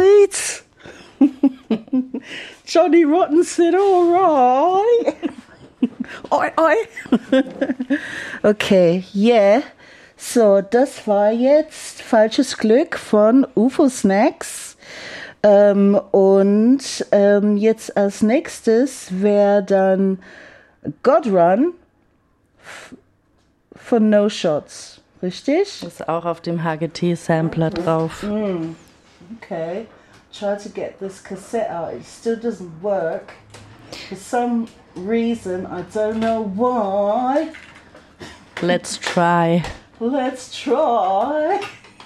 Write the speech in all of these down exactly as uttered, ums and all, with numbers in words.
right. Johnny Rotten said, all right. Oi, oi. Okay, yeah. So, das war jetzt Falsches Glück von U F O Snacks. Ähm, und ähm, jetzt als nächstes wäre dann God Run f- von No Shots. Richtig? Ist auch auf dem H G T-Sampler drauf. Mm. Okay. Try to get this cassette out. It still doesn't work. For some reason, I don't know why. Let's try. Let's try.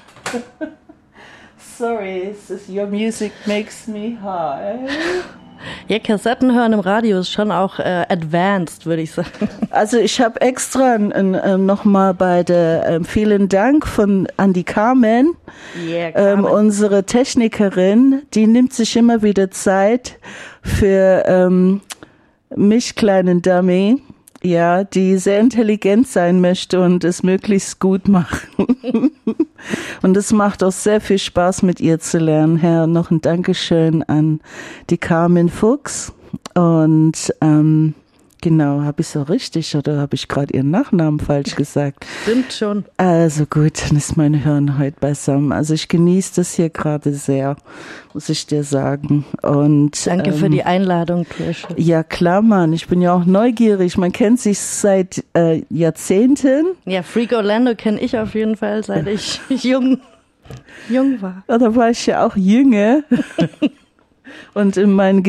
Sorry, it's just your music makes me high. Ja, Kassetten hören im Radio ist schon auch äh, advanced, würde ich sagen. Also ich habe extra äh, nochmal bei der äh, vielen Dank von an die Carmen, yeah, Carmen. Ähm, unsere Technikerin, die nimmt sich immer wieder Zeit für ähm, mich, kleinen Dummy, ja, die sehr intelligent sein möchte und es möglichst gut machen. Und es macht auch sehr viel Spaß, mit ihr zu lernen. Herr, noch ein Dankeschön an die Carmen Fuchs. Und ähm, genau, habe ich so richtig oder habe ich gerade ihren Nachnamen falsch gesagt? Stimmt schon. Also gut, dann ist mein Hirn heute beisammen. Also ich genieße das hier gerade sehr, muss ich dir sagen. Und danke ähm, für die Einladung, Trish. Ja klar, Mann, ich bin ja auch neugierig. Man kennt sich seit äh, Jahrzehnten. Ja, Freak Orlando kenne ich auf jeden Fall, seit ich jung, jung war. Ja, da war ich ja auch jünger. Und in meinen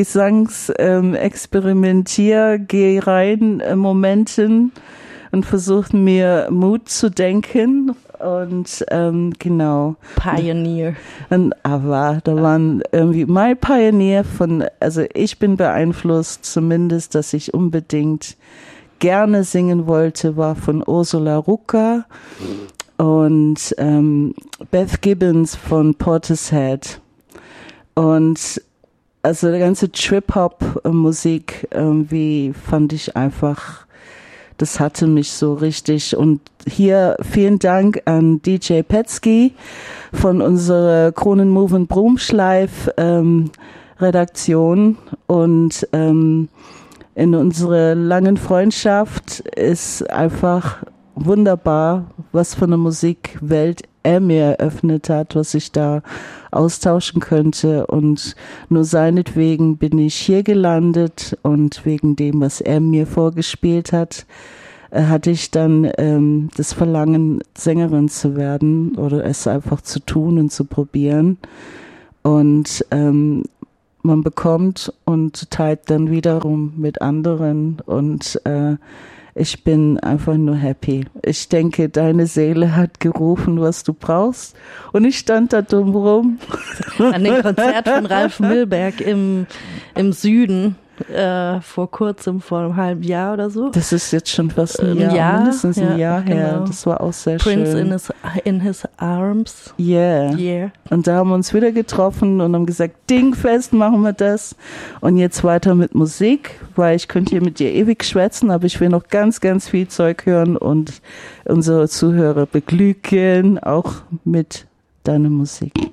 Gesangsexperimentier-Geh-rein-Momenten und versuchten mir Mut zu denken. Und ähm, genau. Pioneer. Und, aber da waren irgendwie My Pioneer von, also ich bin beeinflusst zumindest, dass ich unbedingt gerne singen wollte, war von Ursula Rucker und ähm, Beth Gibbons von Portishead. Und also die ganze Trip-Hop-Musik irgendwie fand ich einfach, das hatte mich so richtig. Und hier vielen Dank an D J Petzky von unserer Kronen Move and Broomschleif ähm, Redaktion. Und ähm, in unserer langen Freundschaft ist einfach wunderbar, was für eine Musikwelt er mir eröffnet hat, was ich da austauschen könnte, und nur seinetwegen bin ich hier gelandet und wegen dem, was er mir vorgespielt hat, äh, hatte ich dann ähm, das Verlangen, Sängerin zu werden oder es einfach zu tun und zu probieren, und ähm, man bekommt und teilt dann wiederum mit anderen, und äh, ich bin einfach nur happy. Ich denke, deine Seele hat gerufen, was du brauchst. Und ich stand da dumm rum. An dem Konzert von Ralf Milberg im, im Süden. Äh, vor kurzem, vor einem halben Jahr oder so. Das ist jetzt schon fast ein Jahr, Jahr mindestens ein ja, Jahr her. Genau. Das war auch sehr Prince schön. Prince in his, in his arms. Yeah. yeah. Und da haben wir uns wieder getroffen und haben gesagt, dingfest machen wir das. Und jetzt weiter mit Musik, weil ich könnte hier mit dir ewig schwätzen, aber ich will noch ganz, ganz viel Zeug hören und unsere Zuhörer beglücken, auch mit deiner Musik.